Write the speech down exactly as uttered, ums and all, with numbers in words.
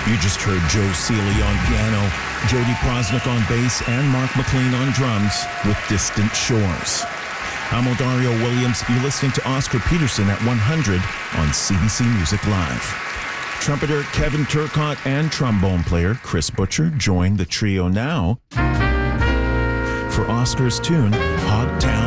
You just heard Joe Seeley on piano, Jody Prosnick on bass, and Mark McLean on drums with Distant Shores. I'm Odario Williams. You're listening to Oscar Peterson at one hundred on C B C Music Live. Trumpeter Kevin Turcotte and trombone player Chris Butcher join the trio now for Oscar's tune, Hogtown